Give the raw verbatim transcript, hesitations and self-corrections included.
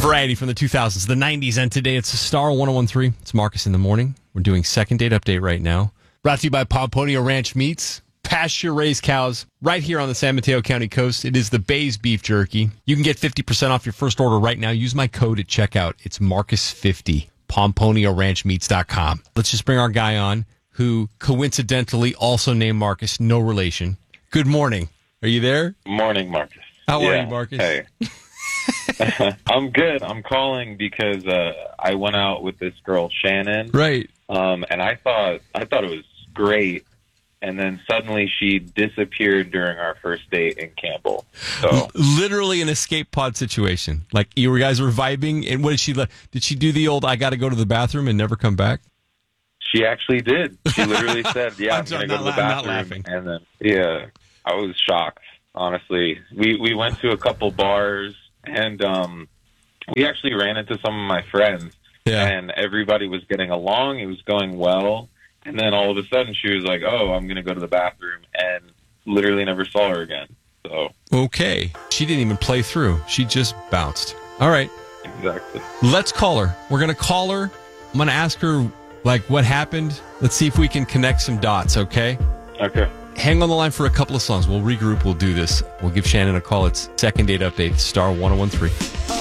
variety from the two thousands, the nineties, and today it's Star one oh one three. It's Marcus in the morning. We're doing second date update right now. Brought to you by Pomponio Ranch Meats. Pasture-raised cows right here on the San Mateo County coast. It is the Bay's Beef Jerky. You can get fifty percent off your first order right now. Use my code at checkout. It's Marcus fifty. Pomponio Ranch Meats dot com. Let's just bring our guy on, who coincidentally also named Marcus, no relation. Good morning. Are you there? Morning, Marcus. How yeah. are you, Marcus? Hey. I'm good. I'm calling because uh, I went out with this girl, Shannon. Right. Um, and I thought I thought it was great. And then suddenly she disappeared during our first date in Campbell. So L- literally an escape pod situation. Like you guys were vibing, and what did she? Did she do the old "I got to go to the bathroom" and never come back? She actually did. She literally said, "Yeah, I'm, I'm going to go to the la- bathroom." And then, yeah, I was shocked. Honestly, we we went to a couple bars, and um, we actually ran into some of my friends. Yeah. And everybody was getting along. It was going well. And then all of a sudden she was like, oh, I'm going to go to the bathroom, and literally never saw her again. So okay. She didn't even play through. She just bounced. All right. Exactly. Let's call her. We're going to call her. I'm going to ask her, like, what happened. Let's see if we can connect some dots, okay? Okay. Hang on the line for a couple of songs. We'll regroup. We'll do this. We'll give Shannon a call. It's second date update, Star one oh one three.